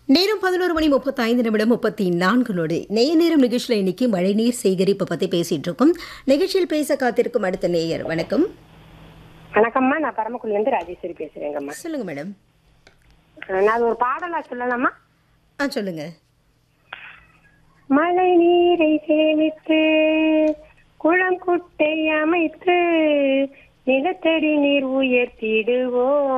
நேரம் 11:35 நொடி. நேய நேரம் நிகழ்ச்சியில் இன்னைக்கு மழைநீர் சேகரிப்பு பத்தி பேசிட்டு இருக்கோம். நிகழ்ச்சியில் பேச காத்திருக்கும் அடுத்த நேயர். வணக்கம். வணக்கம்மா, நான் பரமக்குடில இருந்து ராஜேஸ்வரி பேசுறேங்கம்மா. சொல்லுங்க மேடம். நான் ஒரு பாடலா சொல்லலாமா? சொல்லுங்க. மழை நீரை சேமித்து குளம் குட்டை அமைத்து நிலத்தடி நீர் உயர்த்திடுவோம்.